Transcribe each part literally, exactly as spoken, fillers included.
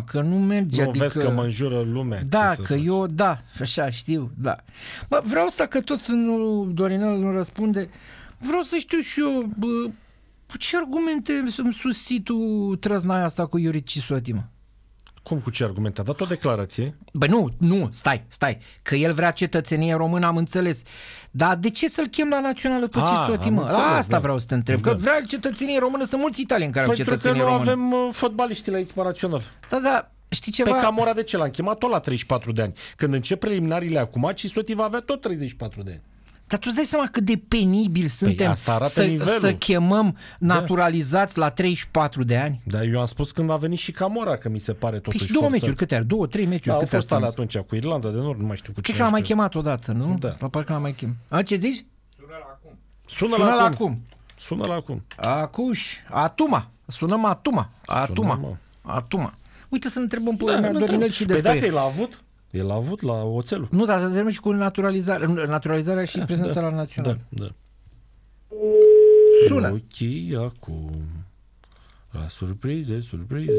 că nu merge. Nu adică... vezi că mă înjură lumea. Da, ce că eu, da, așa știu, da. Bă, vreau asta că tot nu, Dorinel nu răspunde. Vreau să știu și eu, bă, cu ce argumente îmi susții tu trăznaia asta cu Iuri Cisoti, mă? Cum cu ce argumente? A dat o declarație? Bă, nu, nu, stai, stai, că el vrea cetățenie română, am înțeles. Dar de ce să-l chem la națională pe Cisoti, mă? Înțeles, asta da. Vreau să te întreb, da. Că vrea cetățenie română, sunt mulți italieni care păi au cetățenie română. română. Pentru că nu avem fotbaliști la echipa națională. Da, da, știi ceva? Pe Camora de ce l-am chemat tot la treizeci și patru de ani? Când încep preliminariile acum, Cisoti va avea tot treizeci și patru de ani. Dar tu îți dai seama cât de penibil suntem păi să, să chemăm naturalizați da. La treizeci și patru de ani? Da, eu am spus când a venit și Camora, că mi se pare totuși păi două meciuri, câte ar? Două, trei meciuri, da, câte au fost ale atunci cu Irlanda de Nord, nu mai știu cu cine. Cred că l-am mai chemat odată, nu? Da. Asta parcă l-am mai chemat. A, ce zici? Sună la acum. Sună, Sună la, la acum. acum. Sună la acum. Acuș, atuma. Sunăm atuma. Atuma. Sună, atuma. Uite să ne întrebăm pe da, Dorinel și despre despre... Păi dacă el a avut? El a avut la oțelul. Nu, dar să întrebăm și cu naturalizarea, naturalizarea și prezența da, la național. Da, da. Sună. Ok, acum. La surprize, surprize.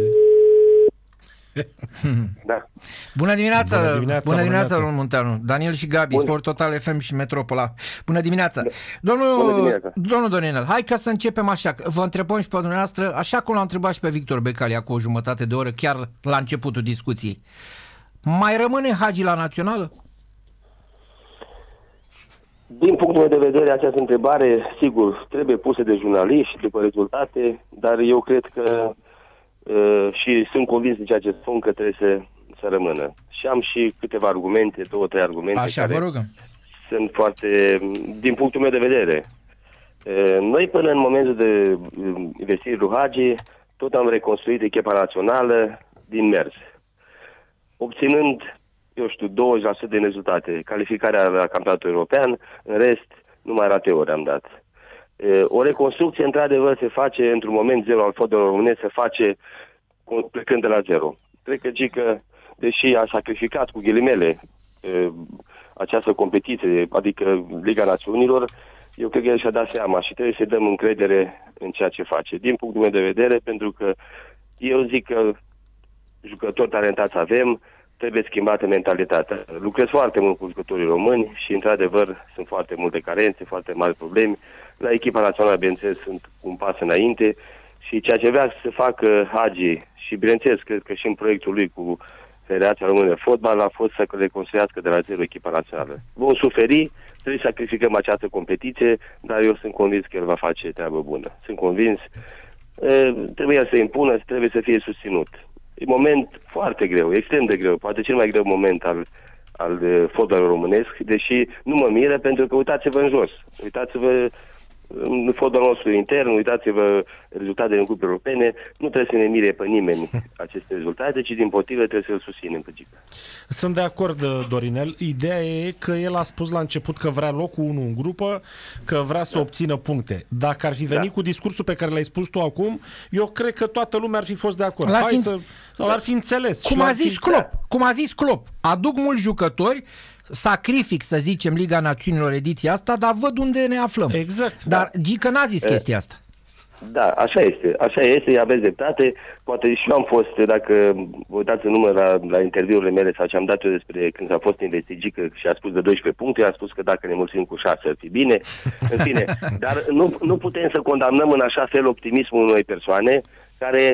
Da. Bună dimineața, bună dimineața, bună dimineața, domnul Munteanu. Daniel și Gabi, Bun. Sport Total F M și Metropola. Bună dimineața. Domnul, bună dimineața. Domnul Dorinel, hai ca să începem așa. Vă întrebăm și pe dumneavoastră, așa cum l-am întrebat și pe Victor Becali cu o jumătate de oră, chiar la începutul discuției. Mai rămâne Hagi la națională? Din punctul meu de vedere, această întrebare, sigur, trebuie pusă de jurnaliști după rezultate, dar eu cred că uh, și sunt convins de ceea ce spun că trebuie să, să rămână. Și am și câteva argumente, două, trei argumente. Așa, care vă rugăm. Sunt foarte, din punctul meu de vedere. Uh, noi până în momentul de investirii lui Hagi, tot am reconstruit echipa națională din mers, obținând, eu știu, douăzeci la sută din rezultate. Calificarea la campionatul european, în rest, numai rateuri am dat. E, o reconstrucție, într-adevăr, se face într-un moment zero al fotbalului românesc, se face plecând de la zero. Cred că Gică, deși a sacrificat cu ghilimele e, această competiție, adică Liga Națiunilor, eu cred că el și-a dat seama și trebuie să-i dăm încredere în ceea ce face. Din punctul meu de vedere, pentru că eu zic că jucători talentați avem, trebuie schimbată mentalitatea. Lucrez foarte mult cu jucătorii români și, într-adevăr, sunt foarte multe carențe, foarte mari problemi. La echipa națională, bineînțeles, sunt un pas înainte și ceea ce vrea să facă Hagi și, bineînțeles, cred că și în proiectul lui cu Federația Română de Fotbal a fost să reconstruiască de la zero echipa națională. Vom suferi, trebuie să sacrificăm această competiție, dar eu sunt convins că el va face treabă bună. Sunt convins. E, trebuie să impună, trebuie să fie susținut. E un moment foarte greu, extrem de greu, poate cel mai greu moment al, al fotbalului românesc, deși nu mă miră pentru că uitați-vă în jos, uitați-vă în fotbalul nostru intern, uitați-vă rezultatele în cupe europene, nu trebuie să ne mire pe nimeni aceste rezultate, ci din potrivă trebuie să-l susținem pe Gică. Sunt de acord, Dorinel. Ideea e că el a spus la început că vrea locul unu în grupă, că vrea să da. obțină puncte. Dacă ar fi venit da. cu discursul pe care l-ai spus tu acum, eu cred că toată lumea ar fi fost de acord. Hai fi... să... L-ar fi înțeles. Cum a zis fi... Klopp, cum a zis Klopp, aduc mulți jucători, sacrific, să zicem, Liga Națiunilor ediția asta, dar văd unde ne aflăm. Exact. Dar da. Gică n-a zis chestia asta. Da, așa este. Așa este, aveți dreptate. Poate și eu am fost, dacă vă uitați în număr la, la interviurile mele sau ce am dat eu despre când s-a fost investit Gică și a spus de doisprezece puncte, a spus că dacă ne mulțumim cu șase ar fi bine. În fine, dar nu, nu putem să condamnăm în așa fel optimismul unei persoane care...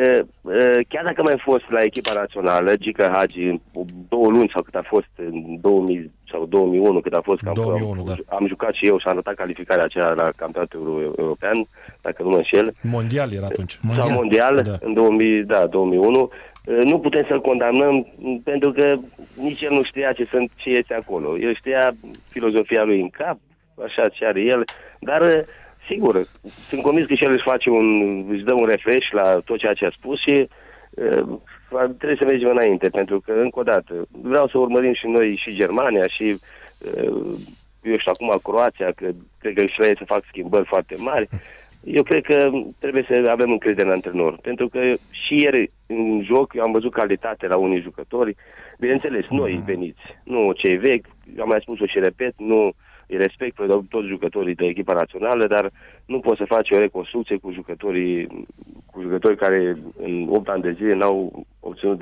chiar dacă mai fost la echipa națională, Gică Hagi, două luni sau cât a fost în două mii sau două mii unu, cât a fost două mii unu, am, da. am jucat și eu și am arătat calificarea aceea la campionatul european, dacă nu mă înșel. Mondial era atunci. Mondial. Sau mondial, da. în două mii, da, două mii unu. Nu putem să-l condamnăm pentru că nici el nu știa ce, sunt, ce este acolo. El știa filozofia lui în cap, așa ce are el, dar... Sigur, sunt convins că și el își face un, își dă un refresh la tot ceea ce a spus și uh, trebuie să mergem înainte, pentru că, încă o dată, vreau să urmărim și noi și Germania și, uh, eu știu, acum Croația, că cred că și la ei să fac schimbări foarte mari. Eu cred că trebuie să avem încredere în antrenor, pentru că și ieri în joc eu am văzut calitate la unii jucători, bineînțeles, noi veniți, nu cei vechi, am mai spus-o și repet, nu... îi respect pe toți jucătorii de echipa națională, dar nu poți să faci o reconstrucție cu jucătorii, cu jucători care în opt ani de zile n-au obținut